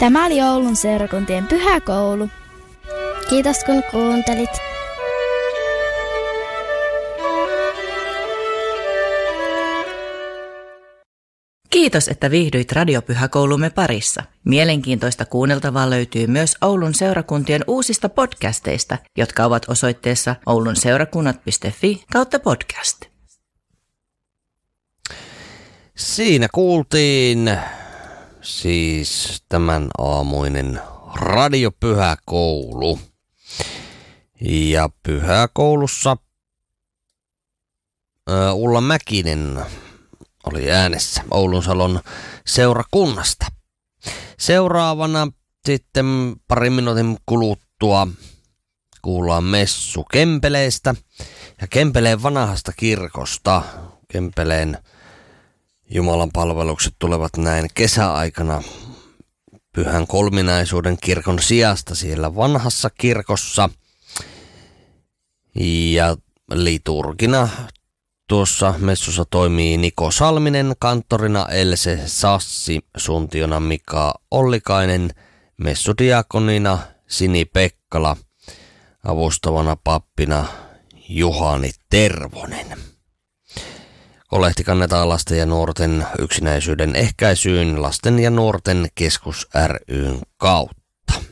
Tämä oli Oulun seurakuntien pyhäkoulu. Kiitos kun kuuntelit. Kiitos, että viihdyit Radiopyhäkoulumme parissa. Mielenkiintoista kuunneltavaa löytyy myös Oulun seurakuntien uusista podcasteista, jotka ovat osoitteessa oulunseurakunnat.fi/podcast. Siinä kuultiin siis tämän aamuinen Radiopyhäkoulu. Ja pyhäkoulussa Ulla Mäkinen oli äänessä Oulunsalon seurakunnasta. Seuraavana sitten parin minuutin kuluttua kuullaan messu Kempeleestä ja Kempeleen vanhasta kirkosta. Kempeleen Jumalan palvelukset tulevat näin kesäaikana Pyhän Kolminaisuuden kirkon sijasta siellä vanhassa kirkossa. Ja liturgina tuossa messussa toimii Niko Salminen, kanttorina Else Sassi, suntiona Mika Ollikainen, messudiakonina Sini Pekkala, avustavana pappina Juhani Tervonen. Kolehti kannetaan lasten ja nuorten yksinäisyyden ehkäisyyn Lasten ja nuorten keskus ry:n kautta.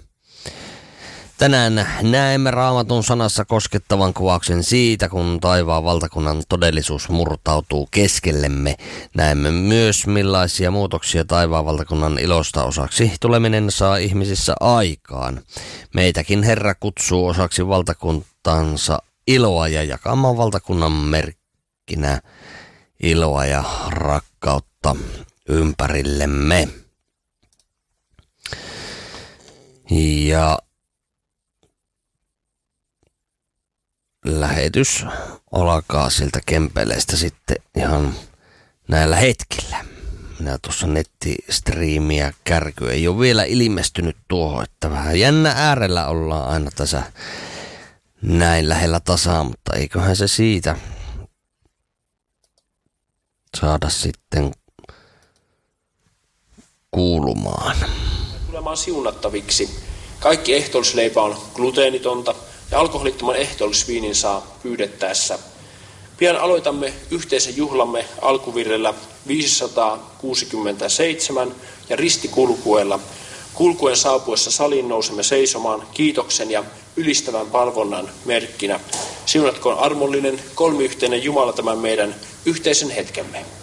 Tänään näemme Raamatun sanassa koskettavan kuvauksen siitä, kun taivaan valtakunnan todellisuus murtautuu keskellemme. Näemme myös, millaisia muutoksia taivaan valtakunnan ilosta osaksi tuleminen saa ihmisissä aikaan. Meitäkin Herra kutsuu osaksi valtakuntansa iloa ja jakamaan valtakunnan merkkinä iloa ja rakkautta ympärillemme. Ja lähetys alkaa siltä Kempeleestä sitten ihan näillä hetkillä. Minä tuossa nettistriimiä kärky ei ole vielä ilmestynyt tuohon, että vähän jännä äärellä ollaan aina tässä näin lähellä tasaa, mutta eiköhän se siitä saada sitten kuulumaan. Tulemaan siunattaviksi. Kaikki ehtoollisleipä on gluteenitonta ja alkoholittoman ehtoollisviinin saa pyydettäessä. Pian aloitamme yhteisen juhlamme alkuvirrellä 567 ja ristikulkueella. Kulkuen saapuessa saliin nousemme seisomaan kiitoksen ja ylistävän palvonnan merkkinä. Siunatkoon armollinen kolmiyhteinen Jumala tämän meidän yhteisen hetkemme.